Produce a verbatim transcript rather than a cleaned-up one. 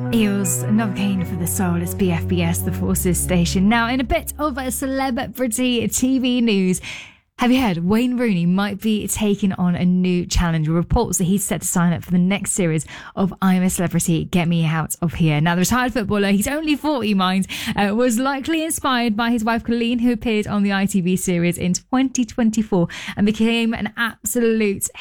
Eels, another cane for the soul. It's B F B S, the Forces station. Now, in a bit of a celebrity T V news, have you heard Wayne Rooney might be taking on a new challenge? Reports that he's set to sign up for the next series of I'm a Celebrity, Get Me Out of Here. Now, the retired footballer, he's only forty, mind, uh, was likely inspired by his wife Colleen, who appeared on the I T V series in twenty twenty-four and became an absolute